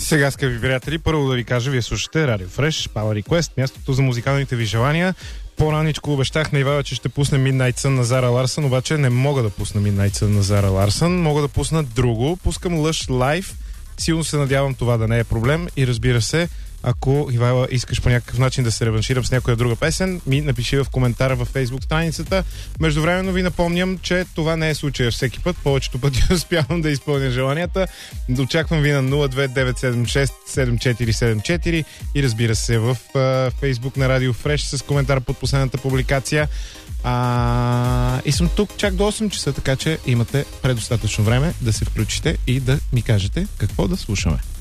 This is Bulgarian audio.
Сега, скъпи приятели, първо да ви кажа, вие слушате Radio Fresh, Power Request, мястото за музикалните ви желания. По-раничко обещах на Ивайло, че ще пусне Midnight Sun на Зара Ларсън, обаче не мога да пусна Midnight Sun на Зара Ларсън, мога да пусна друго. Пускам Lush Live, силно се надявам това да не е проблем и разбира се, ако, Ивайла, искаш по някакъв начин да се реванширам с някоя друга песен, ми напиши в коментара във Facebook страницата. Междувременно ви напомням, че това не е случая всеки път. Повечето пъти успявам да изпълня желанията. Очаквам ви на 02976 7474 и разбира се в Facebook на Radio Fresh с коментар под последната публикация. И съм тук чак до 8 часа, така че имате предостатъчно време да се включите и да ми кажете какво да слушаме.